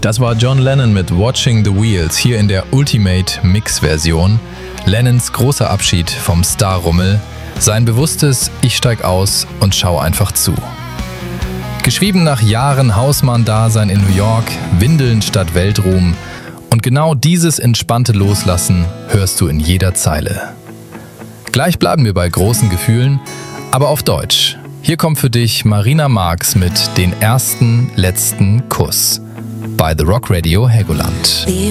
Das war John Lennon mit Watching the Wheels, hier in der Ultimate Mix-Version. Lennons großer Abschied vom Star-Rummel, sein bewusstes Ich steig aus und schau einfach zu. Geschrieben nach Jahren Hausmann-Dasein in New York, Windeln statt Weltruhm. Und genau dieses entspannte Loslassen hörst du in jeder Zeile. Gleich bleiben wir bei großen Gefühlen, aber auf Deutsch. Hier kommt für dich Marina Marx mit Den ersten, letzten Kuss bei The Rock Radio Helgoland.